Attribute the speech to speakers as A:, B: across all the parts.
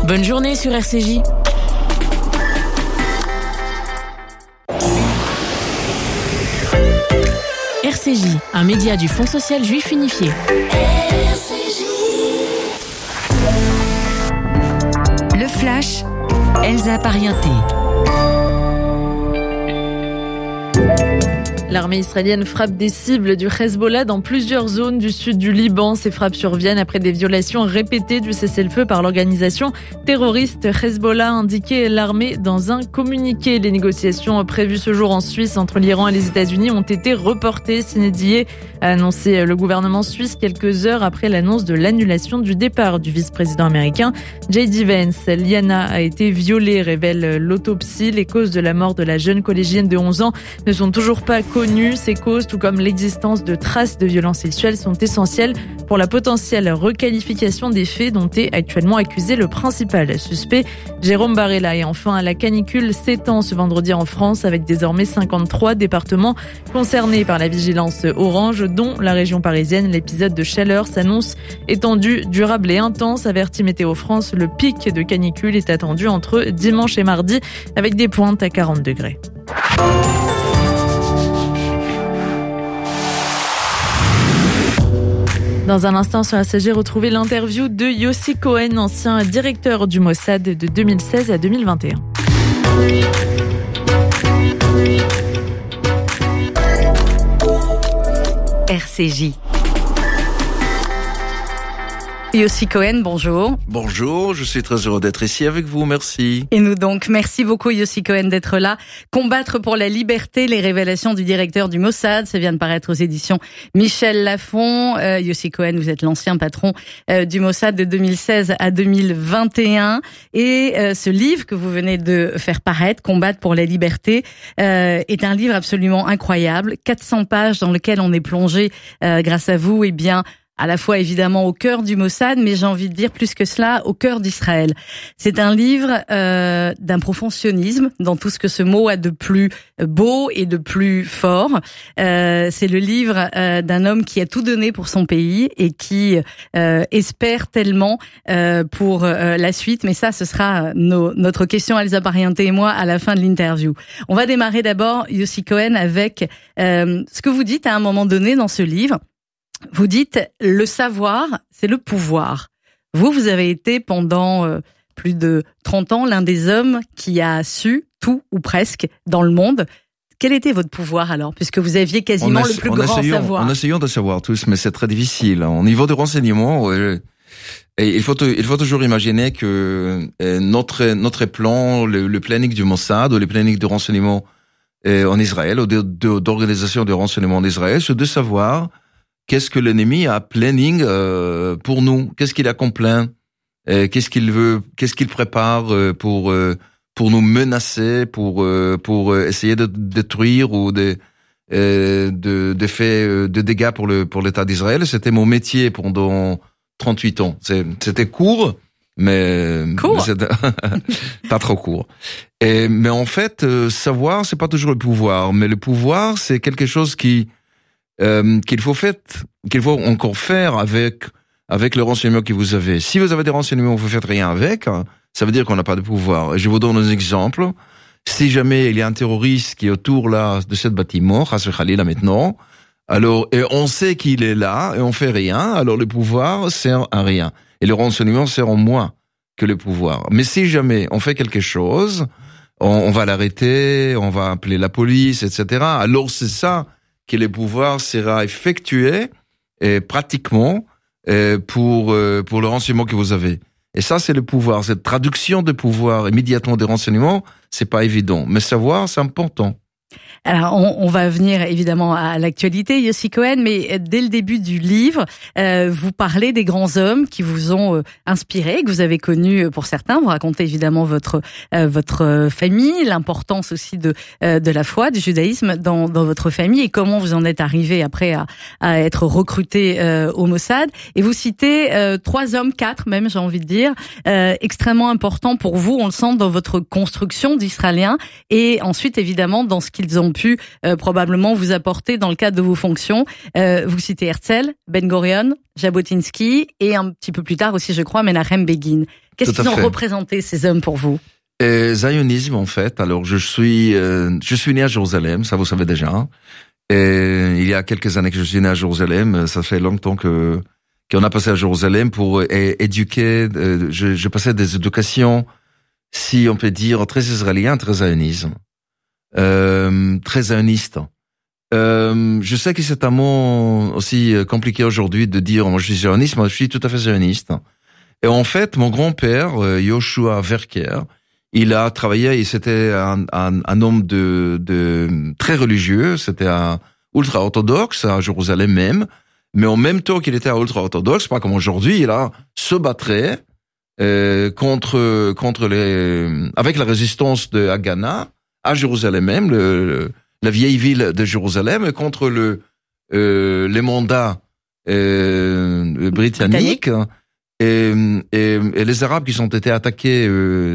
A: Bonne journée sur RCJ. RCJ, un média du Fonds social juif unifié.
B: Le Flash, Elsa Parienté.
C: L'armée israélienne frappe des cibles du Hezbollah dans plusieurs zones du sud du Liban. Ces frappes surviennent après des violations répétées du cessez-le-feu par l'organisation terroriste Hezbollah, a indiqué l'armée dans un communiqué. Les négociations prévues ce jour en Suisse entre l'Iran et les États-Unis ont été reportées. Sine a annoncé le gouvernement suisse quelques heures après l'annonce de l'annulation du départ du vice-président américain J.D. Vance. Liana a été violée, révèle l'autopsie. Les causes de la mort de la jeune collégienne de 11 ans ne sont toujours pas connues. Ces causes, tout comme l'existence de traces de violences sexuelles, sont essentielles pour la potentielle requalification des faits dont est actuellement accusé le principal suspect, Jérôme Barella. Et enfin, la canicule s'étend ce vendredi en France avec désormais 53 départements concernés par la vigilance orange, dont la région parisienne. L'épisode de chaleur s'annonce étendu, durable et intense, avertit Météo France. Le pic de canicule est attendu entre dimanche et mardi avec des pointes à 40 degrés. Dans un instant sur RCJ, retrouvez l'interview de Yossi Cohen, ancien directeur du Mossad de 2016 à 2021.
B: RCJ. Yossi Cohen, bonjour.
D: Bonjour, je suis très heureux d'être ici avec vous, merci.
B: Et nous donc, merci beaucoup Yossi Cohen d'être là. Combattre pour la liberté, les révélations du directeur du Mossad, ça vient de paraître aux éditions Michel Lafon. Yossi Cohen, vous êtes l'ancien patron du Mossad de 2016 à 2021. Et ce livre que vous venez de faire paraître, Combattre pour la liberté, est un livre absolument incroyable. 400 pages dans lequel on est plongé, grâce à vous, à la fois évidemment au cœur du Mossad, mais j'ai envie de dire plus que cela, au cœur d'Israël. C'est un livre d'un profond sionisme, dans tout ce que ce mot a de plus beau et de plus fort. C'est le livre d'un homme qui a tout donné pour son pays et qui espère tellement pour la suite. Mais ça, ce sera notre question, Elsa Parienté et moi, à la fin de l'interview. On va démarrer d'abord, Yossi Cohen, avec ce que vous dites à un moment donné dans ce livre. Vous dites, le savoir, c'est le pouvoir. Vous avez été pendant plus de 30 ans l'un des hommes qui a su tout ou presque dans le monde. Quel était votre pouvoir alors, puisque vous aviez quasiment le plus grand savoir?
D: En essayant de savoir tous, mais c'est très difficile. Au niveau de renseignement, et il faut toujours imaginer que notre plan, le planning du Mossad ou le planning de renseignement en Israël, ou d'organisation de renseignement en Israël, c'est de savoir qu'est-ce que l'ennemi a planning pour nous, qu'est-ce qu'il a comme plan, qu'est-ce qu'il veut, qu'est-ce qu'il prépare pour nous menacer, pour essayer de détruire ou de faire de dégâts pour l'État d'Israël. C'était mon métier pendant 38 ans. C'était court, mais c'était pas trop court. Mais en fait, savoir, c'est pas toujours le pouvoir, mais le pouvoir, c'est quelque chose qu'il faut encore faire avec le renseignement que vous avez. Si vous avez des renseignements, vous faites rien avec, ça veut dire qu'on n'a pas de pouvoir. Et je vous donne un exemple. Si jamais il y a un terroriste qui est autour là de ce bâtiment, Hassan Khalil là maintenant, alors et on sait qu'il est là et on fait rien, alors le pouvoir sert à rien. Et le renseignement sert en moins que le pouvoir. Mais si jamais on fait quelque chose, on va l'arrêter, on va appeler la police, etc. Alors c'est ça que le pouvoir sera effectué pratiquement pour le renseignement que vous avez. Et ça, c'est le pouvoir. Cette traduction de pouvoir immédiatement des renseignements, c'est pas évident. Mais savoir, c'est important.
B: Alors, on va venir évidemment à l'actualité, Yossi Cohen, mais dès le début du livre, vous parlez des grands hommes qui vous ont inspiré, que vous avez connus pour certains. Vous racontez évidemment votre famille, l'importance aussi de la foi, du judaïsme dans votre famille et comment vous en êtes arrivé après à être recruté au Mossad. Et vous citez 3 hommes, 4 même, j'ai envie de dire, extrêmement importants pour vous. On le sent dans votre construction d'Israéliens et ensuite évidemment dans ce qu'ils ont pu probablement vous apporter dans le cadre de vos fonctions. Vous citez Herzl, Ben Gurion, Jabotinsky et un petit peu plus tard aussi, je crois, Menachem Begin. Qu'est-ce qu'ils ont représenté, ces hommes, pour vous?
D: Zionisme, en fait. Alors, je suis né à Jérusalem, ça vous savez déjà. Et il y a quelques années que je suis né à Jérusalem. Ça fait longtemps qu'on a passé à Jérusalem pour éduquer. Je passais des éducations, si on peut dire, très israélien, très zionisme. Très zioniste. Je sais que c'est un mot aussi compliqué aujourd'hui de dire moi je suis zioniste, moi je suis tout à fait zioniste. Et en fait, mon grand-père, Yoshua Verker, il a travaillé, et c'était un homme de très religieux, c'était un ultra-orthodoxe à Jérusalem même, mais en même temps qu'il était un ultra-orthodoxe, pas comme aujourd'hui, il a se battrait contre avec la résistance de Haganah à Jérusalem même, la vieille ville de Jérusalem, contre les mandats britanniques. Et les Arabes qui sont été attaqués,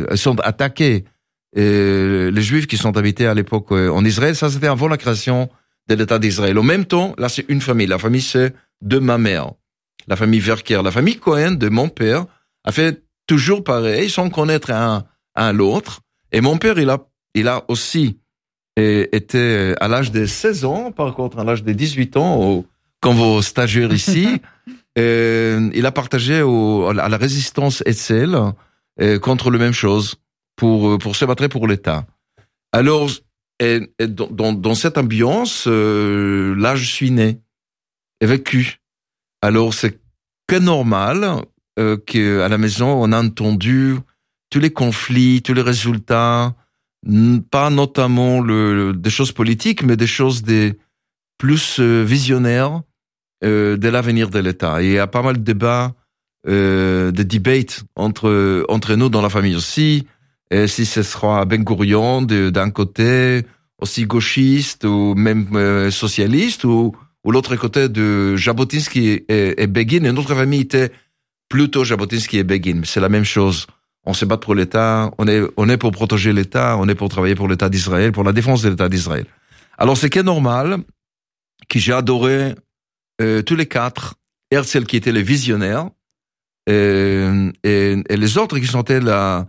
D: les Juifs qui sont habités à l'époque en Israël, ça c'était avant la création de l'État d'Israël. En même temps, là c'est une famille. La famille c'est de ma mère, la famille Verker, la famille Cohen de mon père a fait toujours pareil, sans connaître un l'autre. Et mon père il a aussi été à l'âge de 16 ans, par contre à l'âge de 18 ans, comme vos stagiaires ici. Il a partagé à la résistance Hetzel contre le même chose pour se battre pour l'État. Alors, dans cette ambiance, là, je suis né et vécu. Alors, c'est que normal qu'à la maison, on a entendu tous les conflits, tous les résultats, pas notamment des choses politiques, mais des choses plus visionnaires de l'avenir de l'État. Et il y a pas mal de débats, de debates entre nous dans la famille aussi. Et si ce sera Ben Gurion d'un côté, aussi gauchiste ou même socialiste, ou l'autre côté de Jabotinsky et Begin. Et notre famille était plutôt Jabotinsky et Begin. Mais c'est la même chose. On se bat pour l'État, on est pour protéger l'État, on est pour travailler pour l'État d'Israël, pour la défense de l'État d'Israël. Alors c'est qu'est normal que j'ai adoré tous les quatre, Herzl qui était le visionnaire, et les autres qui sont là,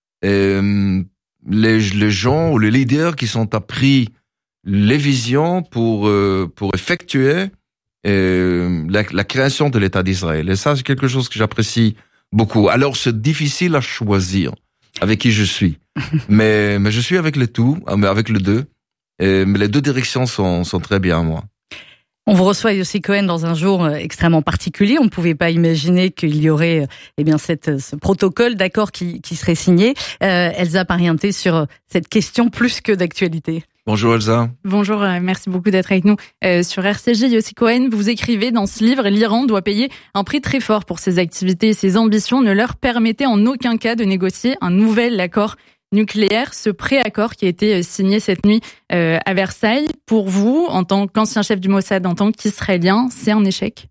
D: les gens ou les leaders qui sont appris les visions pour effectuer la création de l'État d'Israël. Et ça, c'est quelque chose que j'apprécie beaucoup. Alors, c'est difficile à choisir avec qui je suis, mais je suis avec les deux, mais les deux directions sont très bien, moi.
B: On vous reçoit Yossi Cohen dans un jour extrêmement particulier. On ne pouvait pas imaginer qu'il y aurait ce protocole d'accord qui serait signé. Elsa Parienté sur cette question plus que d'actualité.
D: Bonjour Elsa.
E: Bonjour, merci beaucoup d'être avec nous. Sur RCJ, Yossi Cohen, vous écrivez dans ce livre, l'Iran doit payer un prix très fort pour ses activités et ses ambitions ne leur permettaient en aucun cas de négocier un nouvel accord nucléaire, ce pré-accord qui a été signé cette nuit à Versailles. Pour vous, en tant qu'ancien chef du Mossad, en tant qu'Israélien, c'est un échec?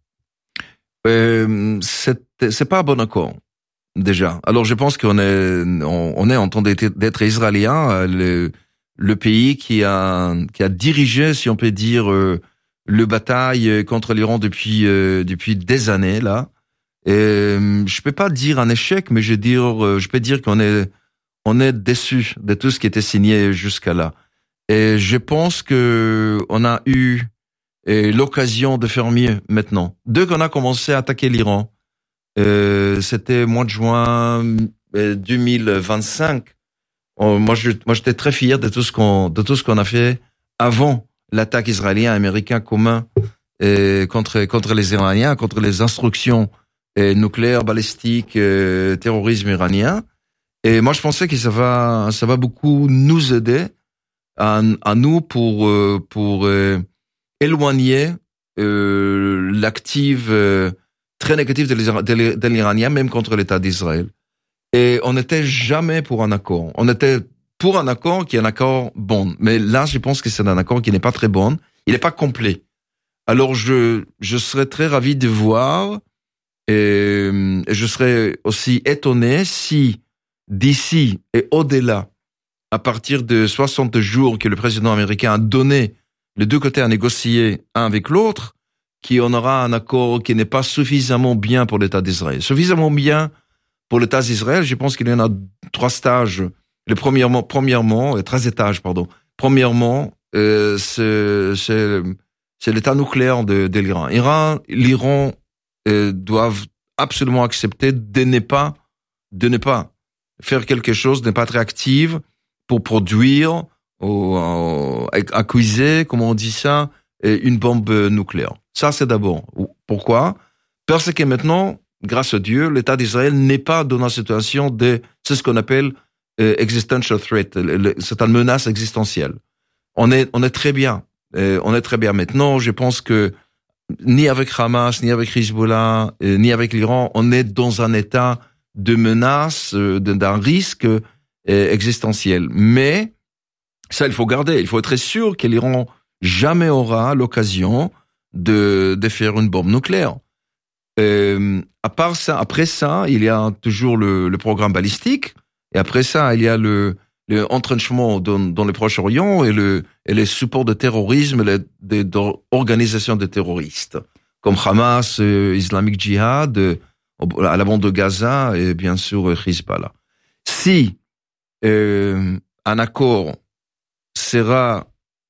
D: C'est pas un bon accord, déjà. Alors je pense qu'on est en train d'être Israélien, le pays qui a dirigé, si on peut dire, le bataille contre l'Iran depuis des années là. Et je peux pas dire un échec, mais je peux dire qu'on est déçu de tout ce qui était signé jusqu'à là. Et je pense que on a eu l'occasion de faire mieux maintenant. Dès qu'on a commencé à attaquer l'Iran, c'était mois de juin 2025. Moi, j'étais très fier de tout ce qu'on a fait avant l'attaque israélien-américain commun contre les Iraniens, contre les instructions nucléaires, balistiques, terrorisme iranien. Et moi, je pensais que ça va beaucoup nous aider à nous pour éloigner l'active très négative de l'Iranien, même contre l'État d'Israël. Et on n'était jamais pour un accord. On était pour un accord qui est un accord bon. Mais là, je pense que c'est un accord qui n'est pas très bon. Il n'est pas complet. Alors, je serais très ravi de voir et je serais aussi étonné si d'ici et au-delà, à partir de 60 jours que le président américain a donné les deux côtés à négocier un avec l'autre, qu'on aura un accord qui n'est pas suffisamment bien pour l'État d'Israël. Suffisamment bien pour l'État d'Israël, je pense qu'il y en a 3 stages. Premièrement, 13 étages, pardon. Premièrement, c'est l'État nucléaire de l'Iran. L'Iran doivent absolument accepter de ne pas faire quelque chose, de ne pas être active pour produire ou accuser, comment on dit ça, une bombe nucléaire. Ça, c'est d'abord. Pourquoi? Parce que maintenant, grâce à Dieu, l'État d'Israël n'est pas dans la situation c'est ce qu'on appelle existential threat. C'est une menace existentielle. On est très bien. On est très bien. Maintenant, je pense que ni avec Hamas, ni avec Hezbollah, ni avec l'Iran, on est dans un état de menace, d'un risque existentiel. Mais ça, il faut garder. Il faut être sûr que l'Iran jamais aura l'occasion de faire une bombe nucléaire. À part ça, après ça, il y a toujours le programme balistique. Et après ça, il y a le entrenchement dans le Proche-Orient et les supports de terrorisme, d'organisations de terroristes, comme Hamas, Islamic Jihad, à la bande de Gaza et bien sûr Hezbollah. Si un accord sera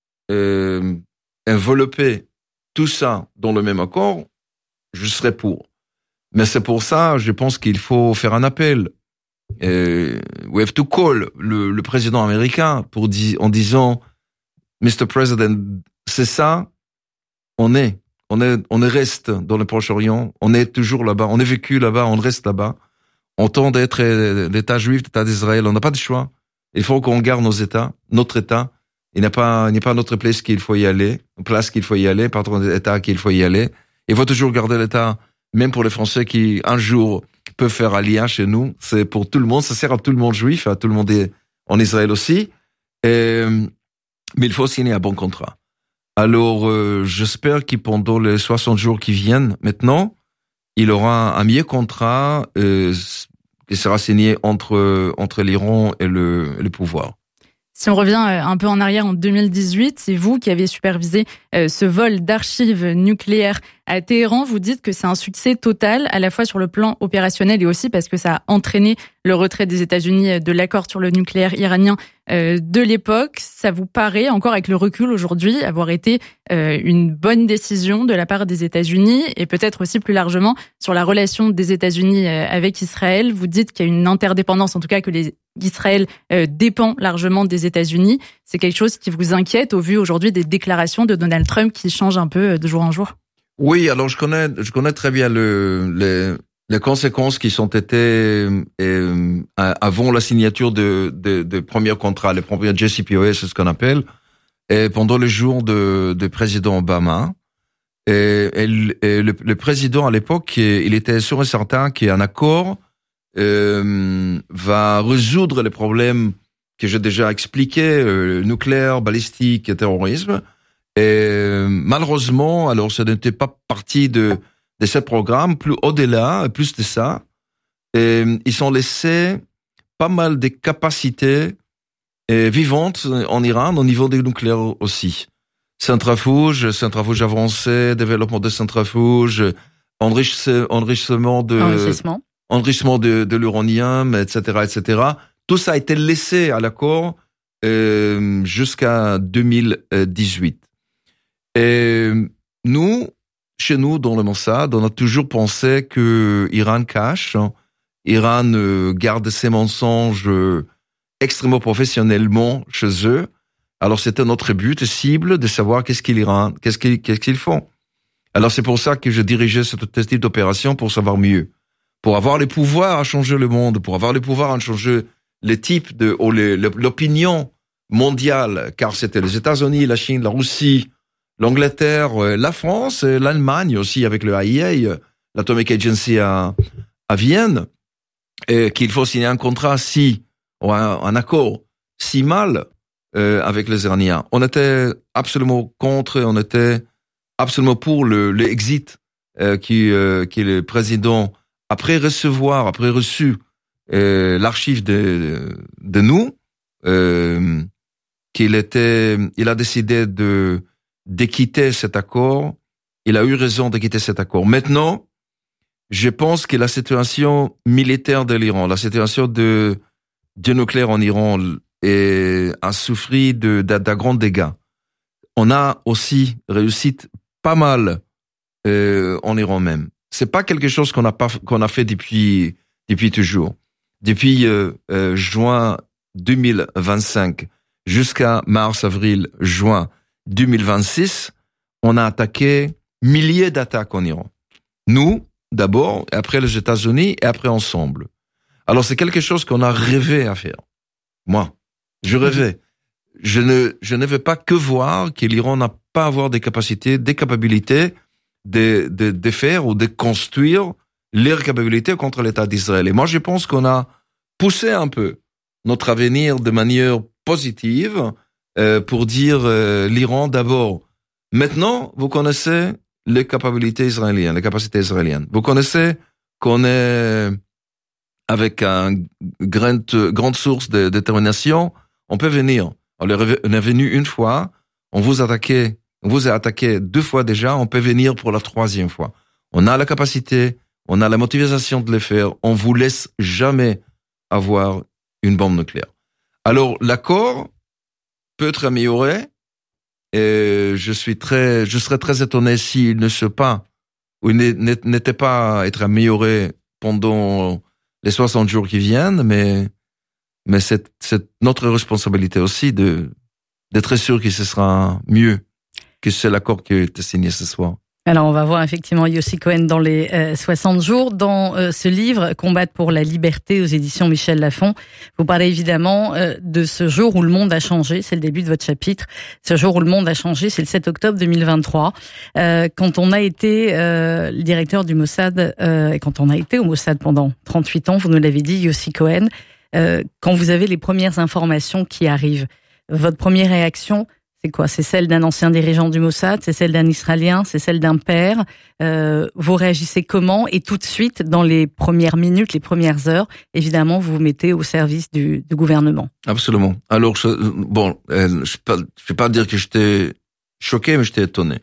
D: enveloppé tout ça dans le même accord, je serai pour. Mais c'est pour ça, je pense qu'il faut faire un appel. We have to call le président américain en disant, Mr. President, c'est ça, on reste dans le Proche-Orient, on est toujours là-bas, on est vécu là-bas, on reste là-bas. On tente d'être l'État juif, l'État d'Israël, on n'a pas de choix. Il faut qu'on garde notre État. Il n'y a pas notre place qu'il faut y aller, pardon, l'État qu'il faut y aller. Il faut toujours garder l'État, même pour les Français qui, un jour, peuvent faire alliance chez nous. C'est pour tout le monde, ça sert à tout le monde juif, à tout le monde en Israël aussi. Mais il faut signer un bon contrat. Alors, j'espère que pendant les 60 jours qui viennent, maintenant, il aura un meilleur contrat qui sera signé entre l'Iran et le pouvoir.
E: Si on revient un peu en arrière en 2018, c'est vous qui avez supervisé ce vol d'archives nucléaires à Téhéran. Vous dites que c'est un succès total, à la fois sur le plan opérationnel et aussi parce que ça a entraîné le retrait des États-Unis de l'accord sur le nucléaire iranien de l'époque. Ça vous paraît, encore avec le recul aujourd'hui, avoir été une bonne décision de la part des États-Unis et peut-être aussi plus largement sur la relation des États-Unis avec Israël. Vous dites qu'il y a une interdépendance, en tout cas que Israël dépend largement des États-Unis. C'est quelque chose qui vous inquiète au vu aujourd'hui des déclarations de Donald Trump qui changent un peu de jour en jour?
D: Oui, alors je connais très bien les conséquences qui sont été avant la signature de premiers contrats, les premiers JCPOA, c'est ce qu'on appelle, et pendant les jours de président Obama. Et le président à l'époque, il était sûr et certain qu'un accord va résoudre les problèmes que j'ai déjà expliqués, nucléaire, balistique et terrorisme. Et malheureusement, alors ce n'était pas partie de ce programme, plus au-delà, plus de ça. Et ils ont laissé pas mal de capacités vivantes en Iran, au niveau du nucléaire aussi. Centrifuges avancés, développement de centrifuges, enrichissement de l'uranium, etc. Tout ça a été laissé à l'accord jusqu'à 2018. Et nous, chez nous, dans le Mossad, on a toujours pensé que Iran cache, Iran garde ses mensonges extrêmement professionnellement chez eux. Alors c'était notre but cible de savoir qu'est-ce qu'ils font. Alors c'est pour ça que je dirigeais ce type d'opération pour savoir mieux, pour avoir les pouvoirs à changer le monde, pour avoir les pouvoirs à changer les types l'opinion mondiale, car c'était les États-Unis, la Chine, la Russie, l'Angleterre, la France, l'Allemagne aussi avec le IAEA, l'Atomic Agency à Vienne, et qu'il faut signer un contrat un accord si mal avec les Iraniens. On était absolument contre, on était absolument pour le exit qui le président après reçu l'archive de nous, il a décidé de quitter cet accord. Il a eu raison de quitter cet accord. Maintenant, je pense que la situation militaire de l'Iran, la situation du nucléaire en Iran a souffert de grands dégâts. On a aussi réussi pas mal en Iran même. C'est pas quelque chose qu'on a fait depuis toujours. Depuis juin 2025 jusqu'à mars, avril, juin 2026, on a attaqué milliers d'attaques en Iran. Nous, d'abord, et après les États-Unis, et après ensemble. Alors c'est quelque chose qu'on a rêvé à faire. Moi, je rêvais. Je ne veux pas que voir que l'Iran n'a pas avoir des capacités, des capacités de faire ou de construire leurs capacités contre l'État d'Israël. Et moi, je pense qu'on a poussé un peu notre avenir de manière positive pour dire l'Iran d'abord. Maintenant, vous connaissez les capacités israéliennes, les capacités israéliennes. Vous connaissez qu'on est avec une grande source de détermination, on peut venir. On est venu une fois, on vous a attaqué 2 fois déjà, on peut venir pour la 3e fois. On a la capacité, on a la motivation de le faire, on vous laisse jamais avoir une bombe nucléaire. Alors, l'accord peut être amélioré, et je serais très étonné s'il ne se pas, ou n'était pas être amélioré pendant les 60 jours qui viennent, mais c'est notre responsabilité aussi d'être sûr que ce sera mieux que c'est l'accord qui a été signé ce soir.
B: Alors, on va voir effectivement Yossi Cohen dans les 60 jours. Dans ce livre, Combattre pour la liberté aux éditions Michel Lafon, vous parlez évidemment de ce jour où le monde a changé. C'est le début de votre chapitre. Ce jour où le monde a changé, c'est le 7 octobre 2023. Quand on a été le directeur du Mossad, et quand on a été au Mossad pendant 38 ans, vous nous l'avez dit, Yossi Cohen, quand vous avez les premières informations qui arrivent, votre première réaction, c'est quoi? C'est celle d'un ancien dirigeant du Mossad, c'est celle d'un Israélien, c'est celle d'un père. Vous réagissez comment? Et tout de suite, dans les premières minutes, les premières heures, évidemment, vous vous mettez au service du gouvernement.
D: Absolument. Alors, je vais pas dire que j'étais choqué, mais j'étais étonné.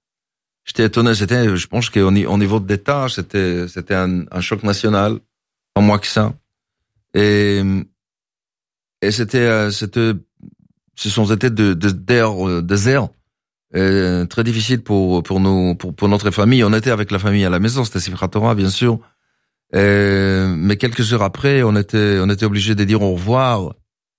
D: Je pense qu'au niveau de l'État, c'était un choc national, pas moins que ça. Et ce sont été des heures très difficiles pour notre famille. On était avec la famille à la maison, c'était Simchat Torah, bien sûr. Mais quelques heures après, on était obligé de dire au revoir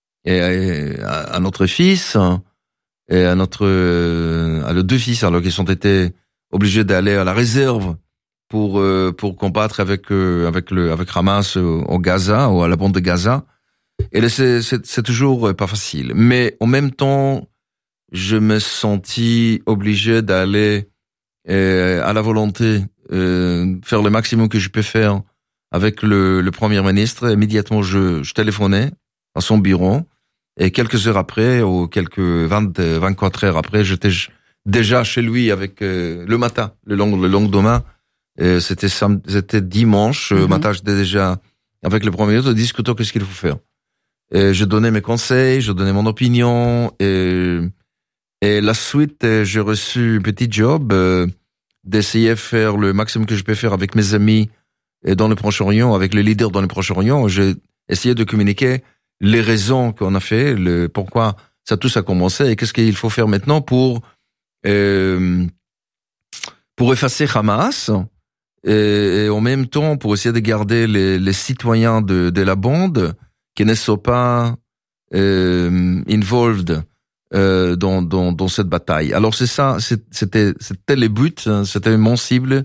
D: à notre fils et à nos 2 fils, alors qu'ils ont été obligés d'aller à la réserve pour combattre avec Hamas au Gaza ou à la bande de Gaza. Et là, c'est toujours pas facile. Mais en même temps, je me sentis obligé d'aller à la volonté faire le maximum que je peux faire avec le Premier ministre. Immédiatement, je téléphonais à son bureau. Et quelques heures après, ou quelques 24 heures après, j'étais déjà chez lui avec le matin, le lendemain. C'était dimanche matin, j'étais déjà avec le Premier ministre, discutant qu'est-ce qu'il faut faire. Et je donnais mes conseils, je donnais mon opinion, et la suite, j'ai reçu un petit job d'essayer de faire le maximum que je peux faire avec mes amis dans le Proche-Orient, avec les leaders dans le Proche-Orient. J'ai essayé de communiquer les raisons qu'on a fait, pourquoi tout ça a commencé, et qu'est-ce qu'il faut faire maintenant pour effacer Hamas, et en même temps pour essayer de garder les citoyens de la bande qui ne sont pas involved dans cette bataille. Alors c'est ça, c'était les buts, c'était mon cible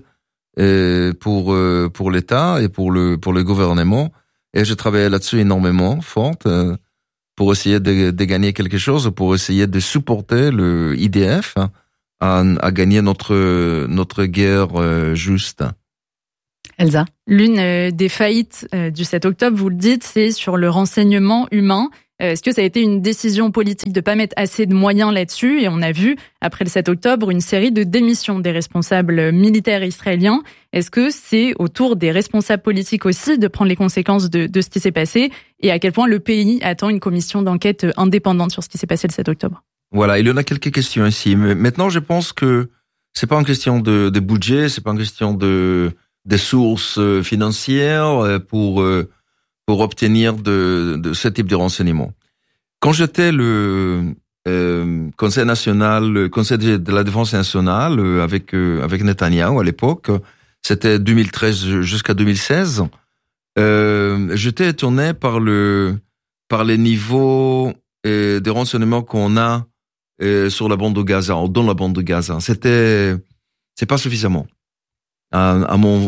D: pour l'État et pour le gouvernement, et je travaillais là-dessus énormément, forte, pour essayer de gagner quelque chose, pour essayer de supporter le IDF à gagner notre guerre juste.
E: Elsa. L'une des faillites du 7 octobre, vous le dites, c'est sur le renseignement humain. Est-ce que ça a été une décision politique de pas mettre assez de moyens là-dessus? Et on a vu, après le 7 octobre, une série de démissions des responsables militaires israéliens. Est-ce que c'est au tour des responsables politiques aussi de prendre les conséquences de ce qui s'est passé? Et à quel point le pays attend une commission d'enquête indépendante sur ce qui s'est passé le 7 octobre?
D: Voilà, il y en a quelques questions ici. Mais maintenant, je pense que c'est pas une question de budget, c'est pas une question de des sources financières pour obtenir de ce type de renseignements. Quand j'étais le Conseil national, le Conseil de la défense nationale avec Netanyahou à l'époque, c'était 2013 jusqu'à 2016. J'étais étonné par les niveaux des renseignements qu'on a sur la bande de Gaza, ou dans la bande de Gaza. C'est pas suffisamment à mon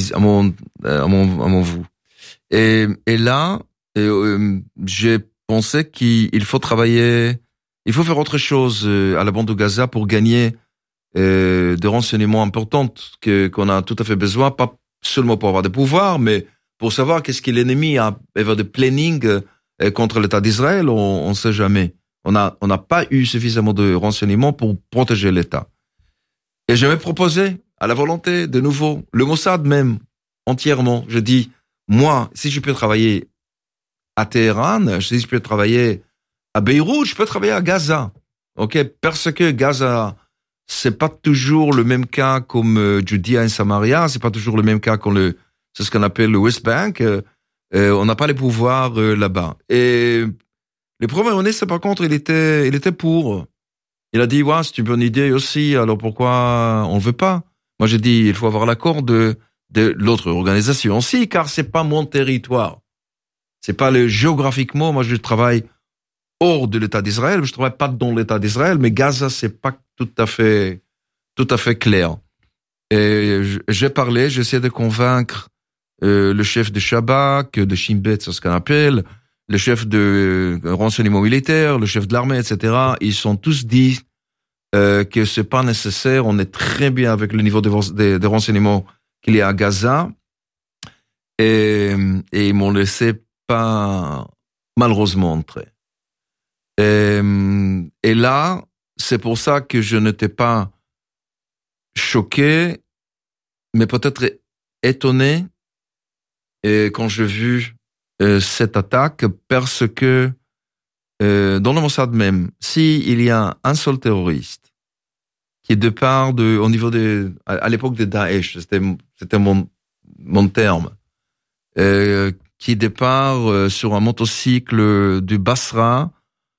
D: vous. Et là, j'ai pensé qu'il faut travailler, il faut faire autre chose à la bande de Gaza pour gagner des renseignements importants qu'on a tout à fait besoin, pas seulement pour avoir des pouvoirs, mais pour savoir qu'est-ce que l'ennemi a de planning contre l'État d'Israël. On sait jamais. On n'a pas eu suffisamment de renseignements pour protéger l'État. Et je m'ai proposé à la volonté, de nouveau, le Mossad même, entièrement. Je dis, moi, si je peux travailler à Téhéran, si je peux travailler à Beyrouth, je peux travailler à Gaza. Ok? Parce que Gaza, c'est pas toujours le même cas comme Judea et Samaria, c'est pas toujours le même cas comme c'est ce qu'on appelle le West Bank. On n'a pas les pouvoirs là-bas. Et le Premier ministre, par contre, il était pour. Il a dit, ouais, c'est une bonne idée aussi, alors pourquoi on veut pas? Moi, j'ai dit, il faut avoir l'accord de l'autre organisation aussi, car c'est pas mon territoire. C'est pas géographiquement, moi, je travaille hors de l'État d'Israël, je travaille pas dans l'État d'Israël, mais Gaza, c'est pas tout à fait clair. Et j'ai essayé de convaincre le chef de Shabak, de Shin Bet, c'est ce qu'on appelle, le chef de renseignement militaire, le chef de l'armée, etc. Ils sont tous dit que c'est pas nécessaire. On est très bien avec le niveau de renseignement qu'il y a à Gaza. Et ils m'ont laissé pas, malheureusement, entrer. Et là, c'est pour ça que je n'étais pas choqué, mais peut-être étonné quand j'ai vu cette attaque, parce que dans le Mossad même, s'il y a un seul terroriste qui au niveau à l'époque de Daesh, c'était mon terme, qui départ sur un motocycle du Basra,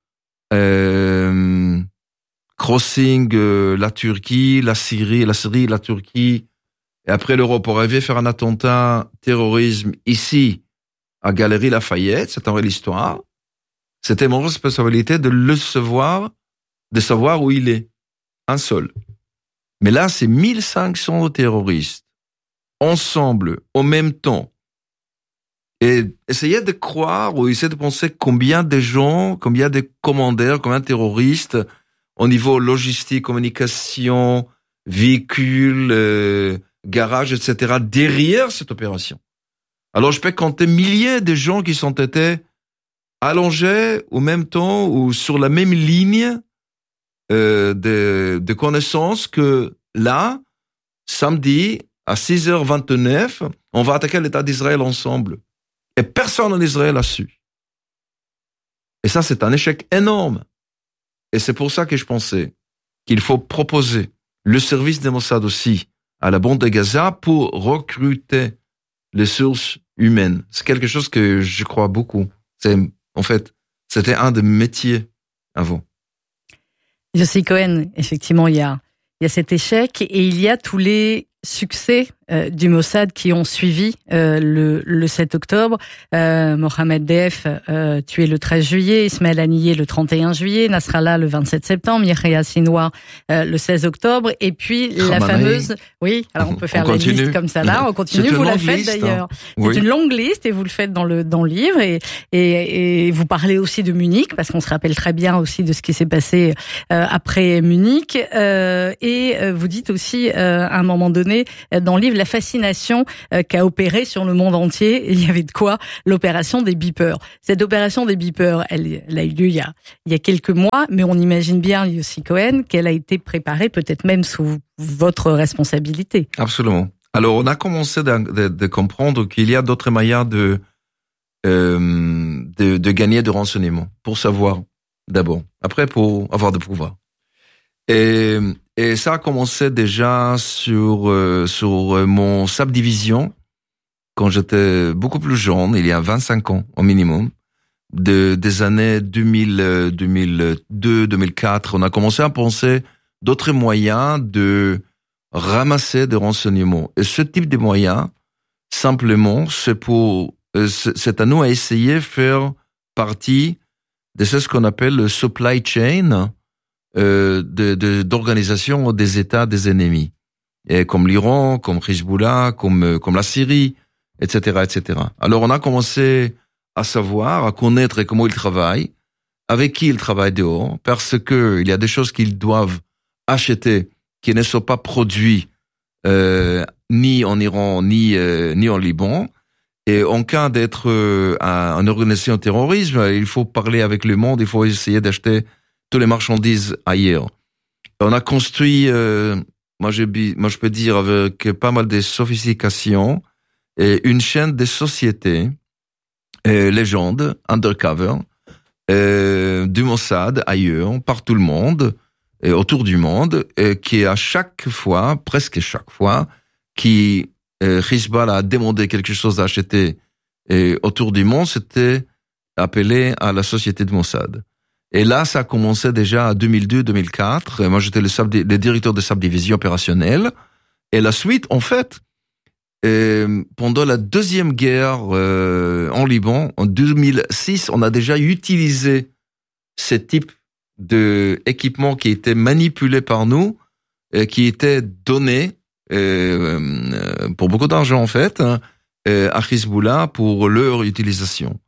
D: crossing la Turquie, la Syrie, la Turquie, et après l'Europe, pour arriver à faire un attentat terrorisme ici, à Galerie Lafayette, c'est en réelle histoire. C'était mon responsabilité de savoir où il est. Un seul. Mais là, c'est 1500 terroristes, ensemble, au même temps. Et essayez de croire ou essayez de penser combien de gens, combien de commandeurs, combien de terroristes, au niveau logistique, communication, véhicules, garages, etc., derrière cette opération. Alors, je peux compter milliers de gens qui sont été allongés au même temps ou sur la même ligne de connaissances que là, samedi, à 6h29, on va attaquer l'État d'Israël ensemble. Et personne en Israël a su. Et ça, c'est un échec énorme. Et c'est pour ça que je pensais qu'il faut proposer le service des Mossad aussi à la bande de Gaza pour recruter les sources humaines. C'est quelque chose que je crois beaucoup. C'était un de mes métiers avant.
B: Yossi Cohen, effectivement, il y a cet échec et il y a tous les succès du Mossad qui ont suivi le 7 octobre. Mohamed Deif tué le 13 juillet, Ismaël Haniyeh le 31 juillet, Nasrallah le 27 septembre, Yahya Sinwar le 16 octobre, et puis la fameuse... Oui, alors on peut faire la liste comme ça là, on continue, vous la faites d'ailleurs. C'est une longue liste et vous le faites dans le livre, et vous parlez aussi de Munich, parce qu'on se rappelle très bien aussi de ce qui s'est passé après Munich, et vous dites aussi à un moment donné dans le livre la fascination qu'a opérée sur le monde entier. Il y avait de quoi, l'opération des beepers. Cette opération des beepers, elle a eu lieu il y a quelques mois, mais on imagine bien, Yossi Cohen, qu'elle a été préparée peut-être même sous votre responsabilité.
D: Absolument. Alors, on a commencé de comprendre qu'il y a d'autres moyens de gagner de renseignements, pour savoir d'abord, après pour avoir de pouvoir. Et Et ça a commencé déjà sur mon subdivision quand j'étais beaucoup plus jeune, il y a 25 ans au minimum, des années 2000, 2002, 2004. On a commencé à penser d'autres moyens de ramasser des renseignements. Et ce type de moyens, simplement, c'est à nous à essayer de faire partie de ce qu'on appelle le supply chain d'organisation des États des ennemis, et comme l'Iran, comme Hezbollah, comme la Syrie, etc., etc. Alors on a commencé à savoir, à connaître comment ils travaillent, avec qui ils travaillent dehors, parce que il y a des choses qu'ils doivent acheter qui ne sont pas produits ni en Iran ni en Liban. Et en cas d'être une organisation terrorisme, il faut parler avec le monde, il faut essayer d'acheter toutes les marchandises ailleurs. On a construit, moi je peux dire avec pas mal de sophistication, une chaîne de sociétés, légendes, undercover, du Mossad ailleurs, par tout le monde, et autour du monde, qui à chaque fois, presque chaque fois, qui Hezbollah a demandé quelque chose à acheter autour du monde, c'était appelé à la société de Mossad. Et là, ça a commencé déjà à 2002-2004. Moi, j'étais le directeur de subdivision opérationnelle. Et la suite, en fait, pendant la deuxième guerre en Liban, en 2006, on a déjà utilisé ce type d'équipement qui était manipulé par nous, qui était donné pour beaucoup d'argent, en fait, à Hezbollah pour leur utilisation.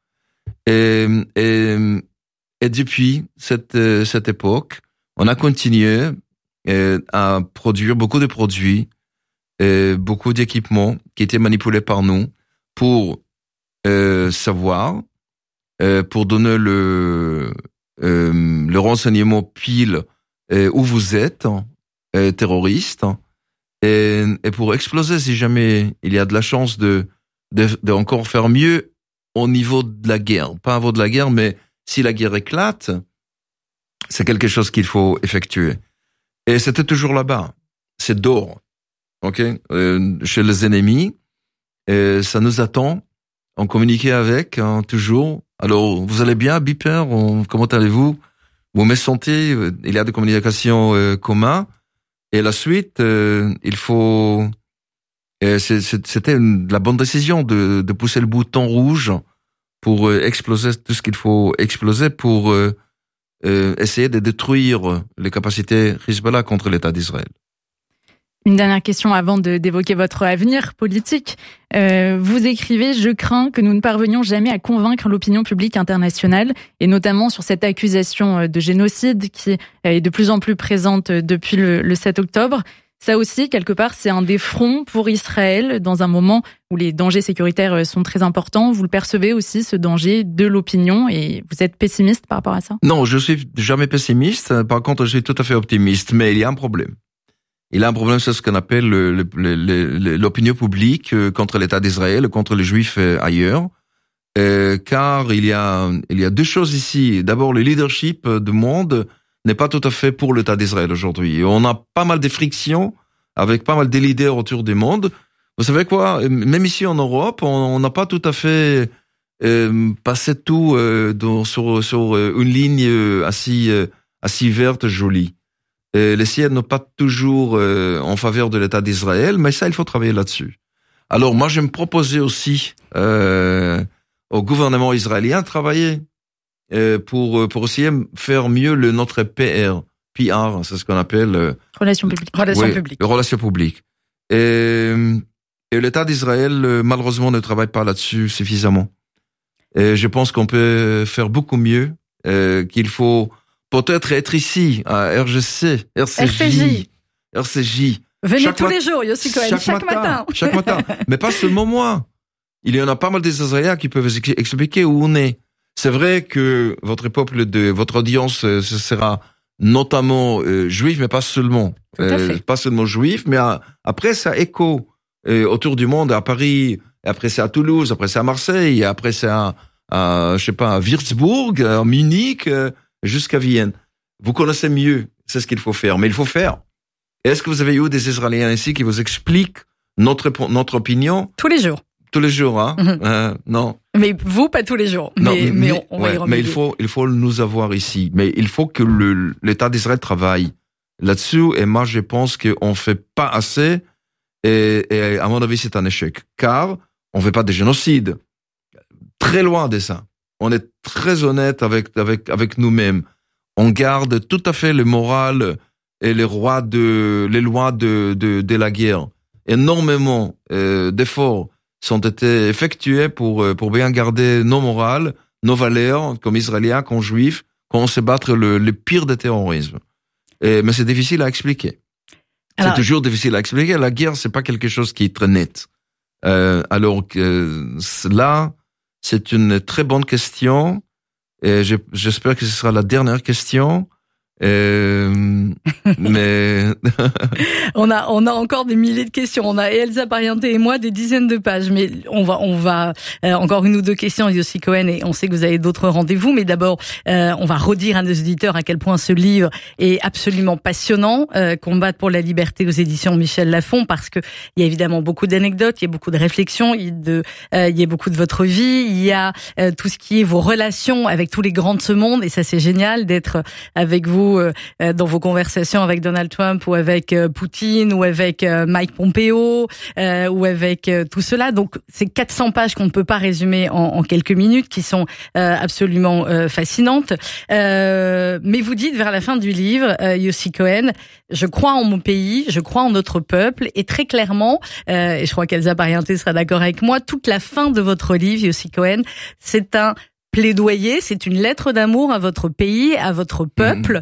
D: Et depuis cette époque, on a continué à produire beaucoup de produits, beaucoup d'équipements qui étaient manipulés par nous pour savoir, pour donner le renseignement pile où vous êtes, terroriste, et pour exploser si jamais il y a de la chance de encore faire mieux au niveau de la guerre. Pas au niveau de la guerre, mais si la guerre éclate, c'est quelque chose qu'il faut effectuer. Et c'était toujours là-bas. C'est d'or. OK? Chez les ennemis. Et ça nous attend. On communiquait avec, toujours. Alors, vous allez bien, Biper? Comment allez-vous? Vous me sentez? Il y a des communications communes. Et la suite, il faut... C'était la bonne décision de pousser le bouton rouge pour exploser tout ce qu'il faut exploser pour essayer de détruire les capacités Hezbollah contre l'État d'Israël.
E: Une dernière question avant d'évoquer votre avenir politique. Vous écrivez « Je crains que nous ne parvenions jamais à convaincre l'opinion publique internationale » et notamment sur cette accusation de génocide qui est de plus en plus présente depuis le 7 octobre. Ça aussi, quelque part, c'est un des fronts pour Israël dans un moment où les dangers sécuritaires sont très importants. Vous le percevez aussi, ce danger de l'opinion, et vous êtes pessimiste par rapport à ça?
D: Non, je suis jamais pessimiste. Par contre, je suis tout à fait optimiste. Mais il y a un problème. Il y a un problème, c'est ce qu'on appelle l'opinion publique contre l'État d'Israël, contre les Juifs ailleurs. Car il y a deux choses ici. D'abord, le leadership du monde n'est pas tout à fait pour l'État d'Israël aujourd'hui. On a pas mal de frictions avec pas mal de leaders autour du monde. Vous savez quoi? Même ici en Europe, on n'a pas tout à fait passé tout sur une ligne assez verte, jolie. Les ciels n'ont pas toujours en faveur de l'État d'Israël, mais ça, il faut travailler là-dessus. Alors moi, je me proposais aussi au gouvernement israélien de travailler pour essayer de faire mieux notre PR, c'est ce qu'on appelle
E: relations publiques.
D: Relations publiques. Et l'État d'Israël malheureusement ne travaille pas là-dessus suffisamment. Et je pense qu'on peut faire beaucoup mieux, qu'il faut peut-être être ici à RCJ.
B: Venez tous les jours, Yossi Cohen, chaque matin.
D: Chaque matin. Mais pas seulement moi. Il y en a pas mal des Israéliens qui peuvent expliquer où on est. C'est vrai que votre peuple, votre audience, ce sera notamment juif, mais pas seulement. Pas seulement juif, mais après ça écho autour du monde, à Paris, après c'est à Toulouse, après c'est à Marseille, après c'est à Würzburg, à Munich, jusqu'à Vienne. Vous connaissez mieux, c'est ce qu'il faut faire, mais il faut faire. Est-ce que vous avez eu des Israéliens ici qui vous expliquent notre opinion?
B: Tous les jours.
D: Tous les jours, hein? Non.
B: Mais vous, pas tous les jours. Mais on va y remédier.
D: Mais il faut nous avoir ici. Mais il faut que l'État d'Israël travaille là-dessus. Et moi, je pense qu'on fait pas assez. Et à mon avis, c'est un échec. Car on fait pas des génocides. Très loin de ça. On est très honnête avec nous-mêmes. On garde tout à fait le moral et les lois de la guerre. Énormément d'efforts sont été effectués pour bien garder nos morales, nos valeurs, comme Israéliens, comme Juifs, quand on sait battre le pire des terrorismes. Mais c'est difficile à expliquer. C'est toujours difficile à expliquer. La guerre, c'est pas quelque chose qui est très net. Alors que là, c'est une très bonne question. Et j'espère que ce sera la dernière question. Mais
B: on a encore des milliers de questions. On a Elsa Pariente et moi des dizaines de pages, mais on va encore une ou deux questions, Yossi Cohen, et on sait que vous avez d'autres rendez-vous. Mais d'abord, on va redire à nos auditeurs à quel point ce livre est absolument passionnant. Combattre pour la liberté aux éditions Michel Lafon, parce que il y a évidemment beaucoup d'anecdotes, il y a beaucoup de réflexions, il y a beaucoup de votre vie, il y a tout ce qui est vos relations avec tous les grands de ce monde, et ça c'est génial d'être avec vous dans vos conversations avec Donald Trump ou avec Poutine ou avec Mike Pompeo ou avec tout cela. Donc c'est 400 pages qu'on ne peut pas résumer en quelques minutes, qui sont absolument fascinantes. Mais vous dites vers la fin du livre, Yossi Cohen, je crois en mon pays, je crois en notre peuple, et très clairement, et je crois qu'Elsa Pariente sera d'accord avec moi, toute la fin de votre livre, Yossi Cohen, c'est un plaidoyer, c'est une lettre d'amour à votre pays, à votre peuple.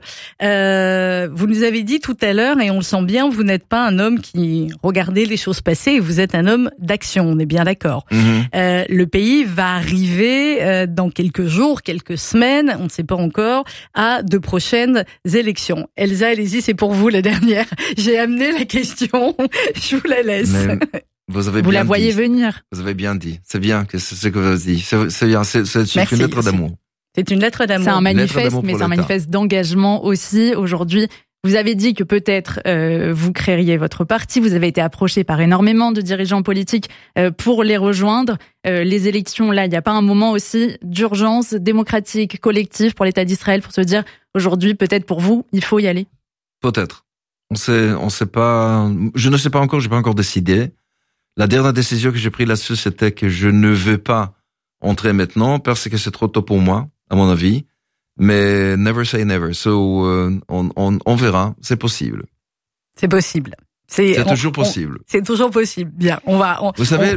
B: Vous nous avez dit tout à l'heure, et on le sent bien, vous n'êtes pas un homme qui regardait les choses passer, vous êtes un homme d'action, on est bien d'accord. Le pays va arriver dans quelques jours, quelques semaines, on ne sait pas encore, à de prochaines élections. Elsa, allez-y, c'est pour vous la dernière. J'ai amené la question, je vous la laisse.
D: Mais... Vous
E: la voyez venir.
D: Vous avez bien dit. C'est bien que c'est ce que vous avez dit. C'est bien. C'est une lettre d'amour.
B: C'est une lettre d'amour.
E: C'est un manifeste, mais c'est un manifeste d'engagement aussi. Aujourd'hui, vous avez dit que peut-être vous créeriez votre parti. Vous avez été approché par énormément de dirigeants politiques pour les rejoindre. Les élections, là, il n'y a pas un moment aussi d'urgence démocratique, collective pour l'État d'Israël pour se dire aujourd'hui, peut-être pour vous, il faut y aller?
D: Peut-être. On sait pas. Je ne sais pas encore. J'ai pas encore décidé. La dernière décision que j'ai prise là-dessus, c'était que je ne veux pas entrer maintenant parce que c'est trop tôt pour moi, à mon avis. Mais never say never. So, on verra. C'est possible.
B: C'est possible.
D: C'est toujours possible.
B: C'est toujours possible. Bien.
D: Vous savez,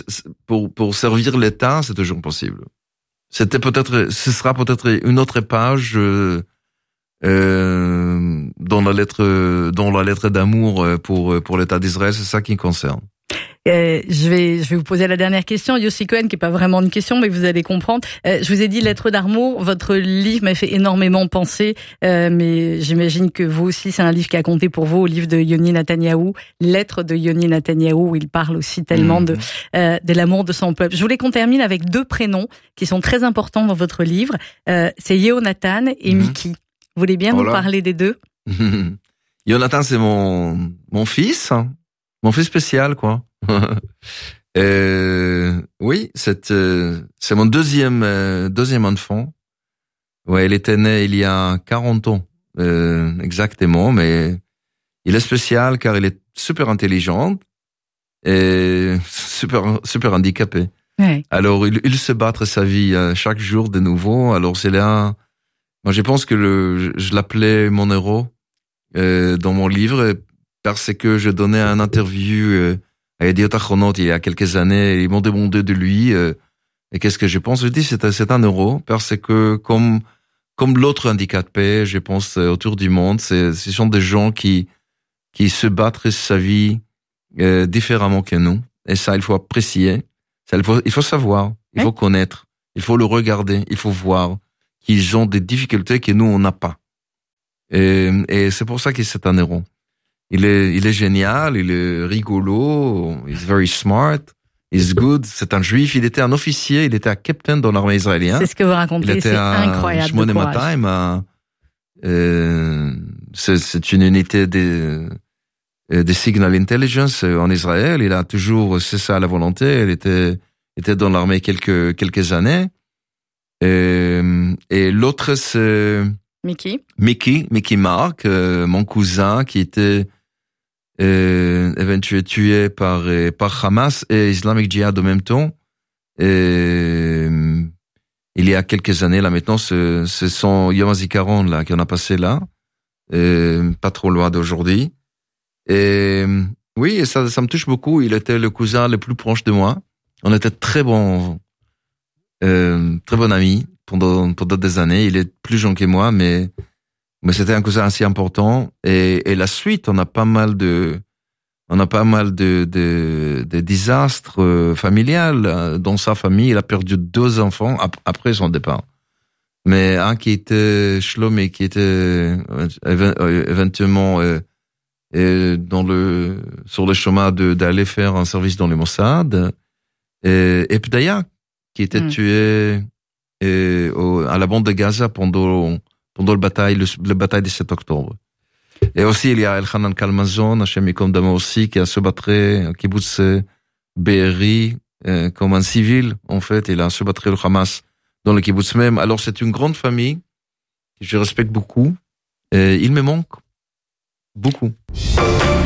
D: pour servir l'État, c'est toujours possible. Ce sera peut-être une autre page, dans la lettre d'amour pour l'État d'Israël. C'est ça qui me concerne.
B: Je vais vous poser la dernière question, Yossi Cohen, qui est pas vraiment une question, mais vous allez comprendre. Je vous ai dit lettre d'amour. Votre livre m'a fait énormément penser, mais j'imagine que vous aussi, c'est un livre qui a compté pour vous, au livre de Yoni Netanyahou, Lettre de Yoni Netanyahou, où il parle aussi tellement de l'amour de son peuple. Je voulais qu'on termine avec deux prénoms qui sont très importants dans votre livre. C'est Yonatan et Miki. Vous voulez bien nous parler des deux?
D: Yonatan, c'est mon fils. Mon fils spécial, quoi. Oui, c'est mon deuxième enfant. Ouais, il était né il y a 40 ans, exactement, mais il est spécial car il est super intelligent et super handicapé.
B: Ouais.
D: Alors, il se bat sa vie chaque jour de nouveau. Alors, c'est là, moi, je pense que je l'appelais mon héros, dans mon livre, parce que je donnais un interview à Yediot Achronot il y a quelques années, et ils m'ont demandé de lui, et qu'est-ce que je pense? Je dis, c'est un héros, parce que comme l'autre handicapé, je pense, autour du monde, ce sont des gens qui se battent sa vie, différemment que nous. Et ça, il faut apprécier. Ça, il faut savoir. Il faut connaître. Il faut le regarder. Il faut voir qu'ils ont des difficultés que nous, on n'a pas. Et c'est pour ça que c'est un héros. Il est génial, il est rigolo, he's very smart, he's good. C'est un juif, il était un officier, il était un capitaine dans l'armée israélienne.
B: C'est ce que vous racontez, c'est incroyable.
D: Shmone Matayim, c'est une unité des Signal Intelligence en Israël. Il a toujours, c'est ça la volonté. Il était dans l'armée quelques années. Et l'autre, c'est Mickey Mark, mon cousin qui était éventuellement tué par Hamas et Islamic Jihad en même temps. Et il y a quelques années là maintenant, ce sont Yom HaZikaron là qu'on a passé là, pas trop loin d'aujourd'hui. Et oui, ça me touche beaucoup. Il était le cousin le plus proche de moi. On était très bon amis pendant des années. Il est plus jeune que moi, mais c'était un cousin assez important. Et la suite, on a pas mal de désastres familiales dans sa famille. Il a perdu 2 enfants après son départ. Mais un qui était Shlomi, qui était éventuellement sur le chemin d'aller faire un service dans le Mossad, et Pdaya, qui était tué à la bande de Gaza pendant le bataille du 7 octobre. Et aussi, il y a Elchanan Kalmazon, Hashem Yikom Damo aussi, qui a se battu à Kibbutz Be'eri, comme un civil, en fait. Il a se battu le Hamas dans le Kibbutz même. Alors, c'est une grande famille que je respecte beaucoup. Et il me manque beaucoup.